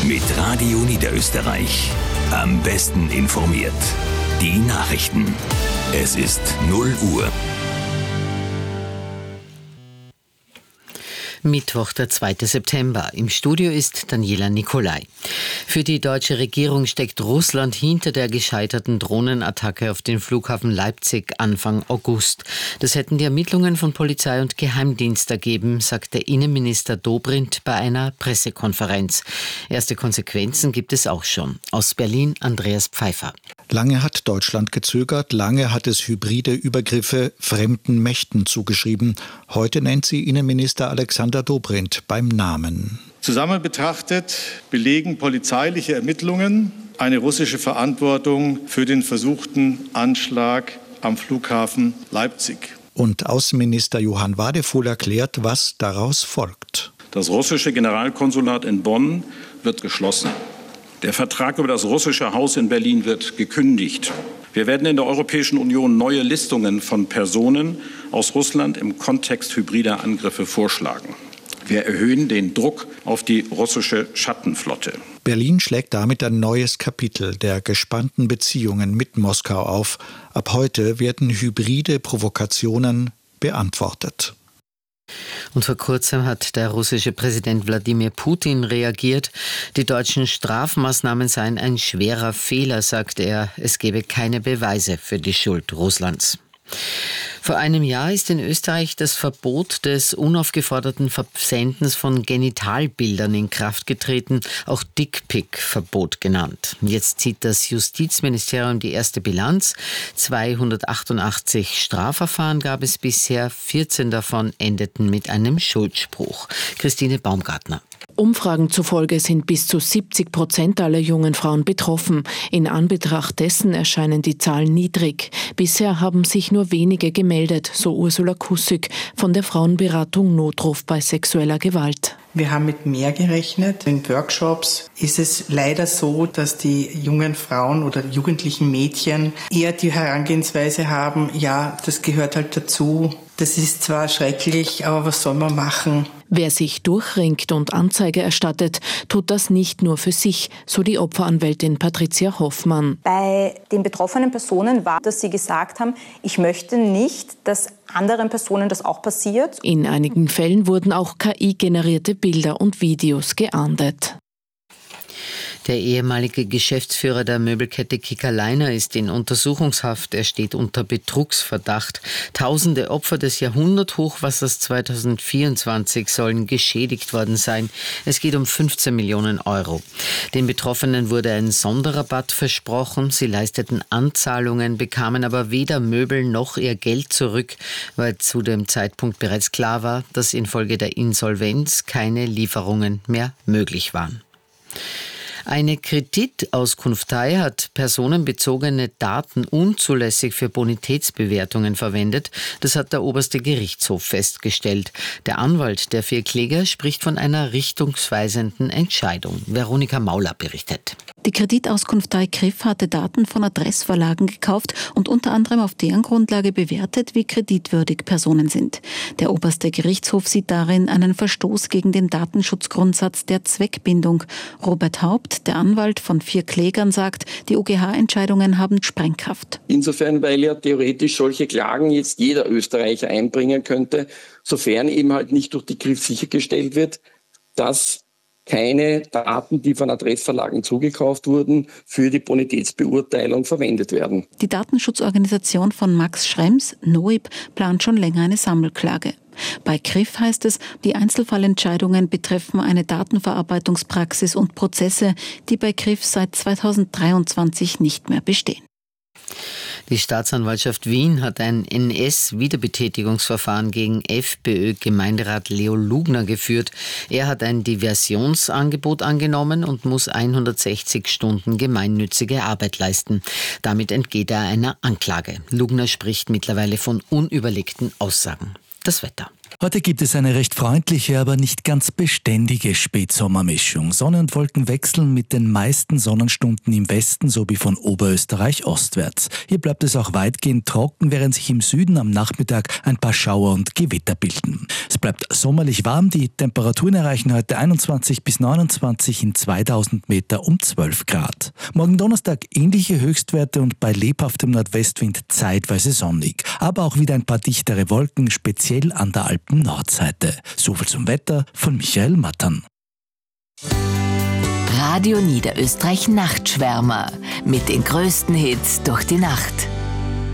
Mit Radio Niederösterreich. Am besten informiert. Die Nachrichten. Es ist 0 Uhr. Mittwoch, der 2. September. Im Studio ist Daniela Nicolai. Für die deutsche Regierung steckt Russland hinter der gescheiterten Drohnenattacke auf den Flughafen Leipzig Anfang August. Das hätten die Ermittlungen von Polizei und Geheimdienst ergeben, sagte Innenminister Dobrindt bei einer Pressekonferenz. Erste Konsequenzen gibt es auch schon. Aus Berlin Andreas Pfeiffer. Lange hat Deutschland gezögert, lange hat es hybride Übergriffe fremden Mächten zugeschrieben. Heute nennt sie Innenminister Alexander Dobrindt beim Namen. Zusammen betrachtet belegen polizeiliche Ermittlungen eine russische Verantwortung für den versuchten Anschlag am Flughafen Leipzig. Und Außenminister Johann Wadefuhl erklärt, was daraus folgt. Das russische Generalkonsulat in Bonn wird geschlossen. Der Vertrag über das russische Haus in Berlin wird gekündigt. Wir werden in der Europäischen Union neue Listungen von Personen aus Russland im Kontext hybrider Angriffe vorschlagen. Wir erhöhen den Druck auf die russische Schattenflotte. Berlin schlägt damit ein neues Kapitel der gespannten Beziehungen mit Moskau auf. Ab heute werden hybride Provokationen beantwortet. Und vor kurzem hat der russische Präsident Wladimir Putin reagiert. Die deutschen Strafmaßnahmen seien ein schwerer Fehler, sagte er. Es gebe keine Beweise für die Schuld Russlands. Vor einem Jahr ist in Österreich das Verbot des unaufgeforderten Versendens von Genitalbildern in Kraft getreten, auch Dickpic-Verbot genannt. Jetzt zieht das Justizministerium die erste Bilanz. 288 Strafverfahren gab es bisher, 14 davon endeten mit einem Schuldspruch. Christine Baumgartner. Umfragen zufolge sind bis zu 70% aller jungen Frauen betroffen. In Anbetracht dessen erscheinen die Zahlen niedrig. Bisher haben sich nur wenige gemeldet, so Ursula Kussig von der Frauenberatung Notruf bei sexueller Gewalt. Wir haben mit mehr gerechnet. In Workshops ist es leider so, dass die jungen Frauen oder jugendlichen Mädchen eher die Herangehensweise haben, ja, das gehört halt dazu. Das ist zwar schrecklich, aber was soll man machen? Wer sich durchringt und Anzeige erstattet, tut das nicht nur für sich, so die Opferanwältin Patricia Hoffmann. Bei den betroffenen Personen war, dass sie gesagt haben, ich möchte nicht, dass anderen Personen das auch passiert. In einigen Fällen wurden auch KI-generierte Bilder und Videos geahndet. Der ehemalige Geschäftsführer der Möbelkette Kickerleiner ist in Untersuchungshaft. Er steht unter Betrugsverdacht. Tausende Opfer des Jahrhunderthochwassers 2024 sollen geschädigt worden sein. Es geht um 15 Millionen Euro. Den Betroffenen wurde ein Sonderrabatt versprochen. Sie leisteten Anzahlungen, bekamen aber weder Möbel noch ihr Geld zurück, weil zu dem Zeitpunkt bereits klar war, dass infolge der Insolvenz keine Lieferungen mehr möglich waren. Eine Kreditauskunftei hat personenbezogene Daten unzulässig für Bonitätsbewertungen verwendet. Das hat der oberste Gerichtshof festgestellt. Der Anwalt der 4 Kläger spricht von einer richtungsweisenden Entscheidung. Veronika Mauler berichtet. Die Kreditauskunftei Griff hatte Daten von Adressverlagen gekauft und unter anderem auf deren Grundlage bewertet, wie kreditwürdig Personen sind. Der oberste Gerichtshof sieht darin einen Verstoß gegen den Datenschutzgrundsatz der Zweckbindung. Robert Haupt, der Anwalt von 4 Klägern, sagt, die OGH-Entscheidungen haben Sprengkraft. Insofern, weil ja theoretisch solche Klagen jetzt jeder Österreicher einbringen könnte, sofern eben halt nicht durch die Griff sichergestellt wird, dass keine Daten, die von Adressverlagen zugekauft wurden, für die Bonitätsbeurteilung verwendet werden. Die Datenschutzorganisation von Max Schrems, NOIB, plant schon länger eine Sammelklage. Bei Griff heißt es, die Einzelfallentscheidungen betreffen eine Datenverarbeitungspraxis und Prozesse, die bei Griff seit 2023 nicht mehr bestehen. Die Staatsanwaltschaft Wien hat ein NS-Wiederbetätigungsverfahren gegen FPÖ-Gemeinderat Leo Lugner geführt. Er hat ein Diversionsangebot angenommen und muss 160 Stunden gemeinnützige Arbeit leisten. Damit entgeht er einer Anklage. Lugner spricht mittlerweile von unüberlegten Aussagen. Das Wetter. Heute gibt es eine recht freundliche, aber nicht ganz beständige Spätsommermischung. Sonne und Wolken wechseln mit den meisten Sonnenstunden im Westen sowie von Oberösterreich ostwärts. Hier bleibt es auch weitgehend trocken, während sich im Süden am Nachmittag ein paar Schauer und Gewitter bilden. Es bleibt sommerlich warm. Die Temperaturen erreichen heute 21 bis 29 in 2000 Meter um 12 Grad. Morgen Donnerstag ähnliche Höchstwerte und bei lebhaftem Nordwestwind zeitweise sonnig. Aber auch wieder ein paar dichtere Wolken, speziell an der Alpen-Nordseite. Soviel zum Wetter von Michael Mattern. Radio Niederösterreich Nachtschwärmer mit den größten Hits durch die Nacht.